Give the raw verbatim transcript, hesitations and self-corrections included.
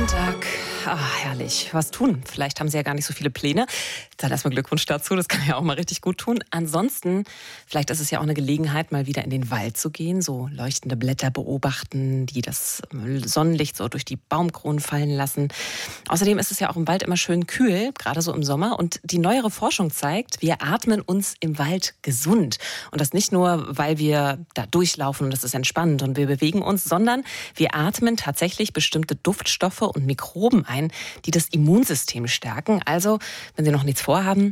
Sonntag. Ah, herrlich. Was tun? Vielleicht haben Sie ja gar nicht so viele Pläne. Dann erstmal Glückwunsch dazu. Das kann ja auch mal richtig gut tun. Ansonsten, vielleicht ist es ja auch eine Gelegenheit, mal wieder in den Wald zu gehen, so leuchtende Blätter beobachten, die das Sonnenlicht so durch die Baumkronen fallen lassen. Außerdem ist es ja auch im Wald immer schön kühl, gerade so im Sommer. Und die neuere Forschung zeigt, wir atmen uns im Wald gesund. Und das nicht nur, weil wir da durchlaufen und das ist entspannend und wir bewegen uns, sondern wir atmen tatsächlich bestimmte Duftstoffe und Mikroben ein, die das Immunsystem stärken. Also, wenn Sie noch nichts vorhaben,